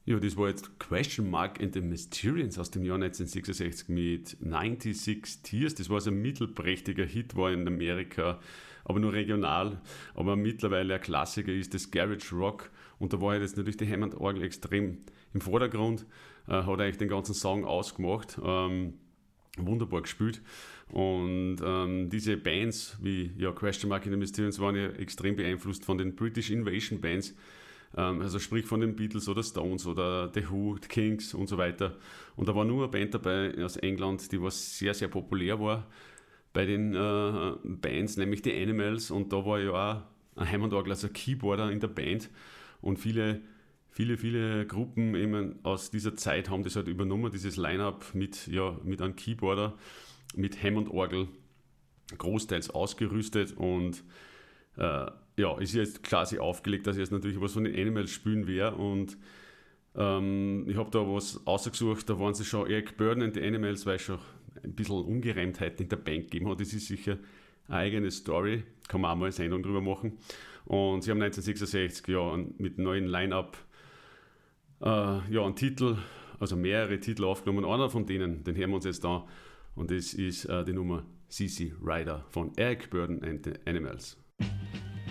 Ja, das war jetzt Question Mark and the Mysterians aus dem Jahr 1966 mit 96 Tears. Das war so ein mittelprächtiger Hit, war in Amerika, aber nur regional. Aber mittlerweile ein Klassiker ist das Garage Rock. Und da war halt jetzt natürlich die Hammond-Orgel extrem im Vordergrund. Hat eigentlich den ganzen Song ausgemacht. Wunderbar gespielt. Und diese Bands wie Question Mark and the Mysterians waren ja extrem beeinflusst von den British Invasion Bands. Also sprich von den Beatles oder Stones oder The Who, The Kings und so weiter. Und da war nur eine Band dabei aus England, die was sehr, sehr populär war bei den Bands, nämlich die Animals. Und da war ja auch ein Hammond-Orgel, also ein Keyboarder in der Band. Und viele Gruppen eben aus dieser Zeit haben das halt übernommen, dieses Line-Up mit einem Keyboarder, mit Hammond-Orgel, großteils ausgerüstet und ist jetzt quasi aufgelegt, dass ich jetzt natürlich was von den Animals spielen werde und ich habe da was ausgesucht, da waren sie schon Eric Burdon and the Animals, weil es schon ein bisschen Ungereimtheiten in der Band gegeben hat. Das ist sicher eine eigene Story, kann man auch mal eine Sendung drüber machen. Und sie haben 1966 mit neuen Line-Up einen Titel, also mehrere Titel aufgenommen. Einer von denen, den hören wir uns jetzt an, und das ist die Nummer CC Rider von Eric Burdon and the Animals.